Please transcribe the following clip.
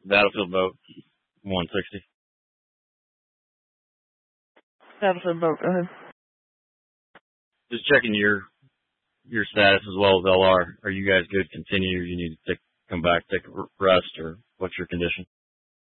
Battlefield boat, 160. Battlefield boat, go ahead. Just checking your status as well as LR. Are you guys good? Continue? You need to come back, take a rest, or what's your condition?